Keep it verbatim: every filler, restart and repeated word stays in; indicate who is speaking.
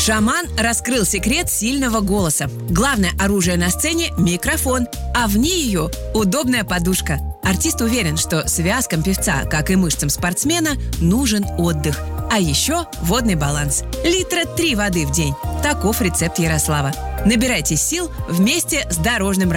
Speaker 1: Шаман раскрыл секрет сильного голоса. Главное оружие на сцене – микрофон, а вне ее – удобная подушка. Артист уверен, что связкам певца, как и мышцам спортсмена, нужен отдых. А еще водный баланс. Литра три воды в день. Таков рецепт Ярослава. Набирайте сил вместе с дорожным